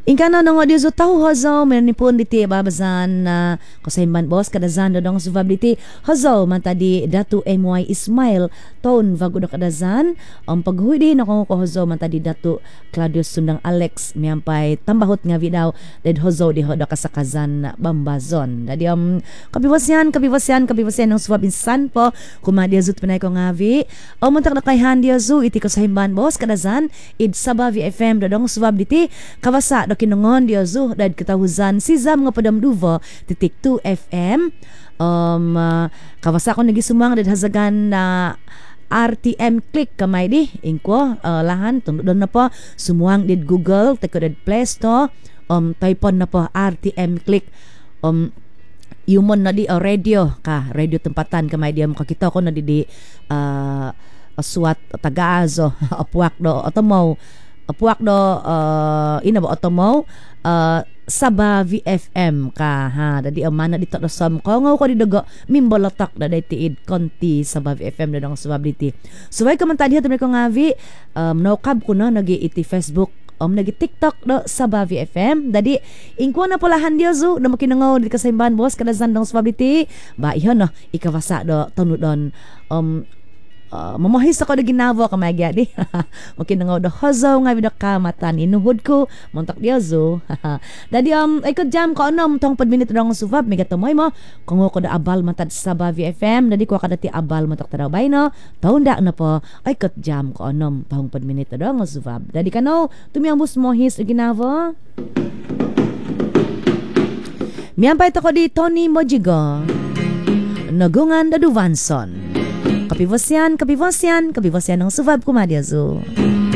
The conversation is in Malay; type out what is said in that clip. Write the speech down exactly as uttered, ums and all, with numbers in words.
Ingkana na nga di so tao hazaw menipon diti babazan na uh, kasayman boss kadazan do dong suvability hazaw man tadi Datu M Y Ismail ton vago do kadazan ang paghudi na ko ko hazaw man tadi Datu Claudius Sundang Alex miampay tambahot nga vidaw ded hazaw di hoda kasakazan Bambazon dadi um kabiwasyan kabiwasyan kabiwasyan ng suvab insan po kumadi azut panay ko nga vi o muntak na kay handi azu iti kasayman boss kadazan id Sabavi F M do dong suvability kawasa do kinungon di azu dad katawuzan si Zam nga padamduva titik two F M um uh, kawasa ko nagisumang dad hazagan na R T M click kamay di ingko uh, lahan tundon na po sumuang did Google teko dad Play Store um typon na po R T M click um yumon na di uh, radio ka radio tempatan kamay di mo kakita ko na di di uh, suat tagaazo apuak do otomo apuak do uh, ina ba otomo uh, Sabavi F M ka ha dadi amana dito do sam ko ngaw ko di daga mimbolatak da day tiid konti Sabavi F M da dong Sabability suway ko man tadi hatun ko ngavi um, no kab ko na nagi iti Facebook um nagi TikTok do Sabavi F M dadi ingko na pulahan dia zu na makinangaw di kasaymban boss kada zan dong Sabability ba ihon no ikawasa do tunudon um Uh, mamahis ako na ginawa ka magya di makin nga do hazaw nga bidak kamatan inuhod ko montak dia zo dadi um ay ko jam ko anom tong pad minute dong suvab mega tumoy mo kung ko da abal matad sa Sabavi F M dadi ko kadati abal matak taraw bay no taunda na po ay ko jam ko anom tong pad minute dong suvab dadi kano tumiambus mo his ginawa miampay to ko di Tony Mojigo nagungan da Duvanson. Kapibosyan, kapibosyan, kapibosyan ng suvab kumadi azu.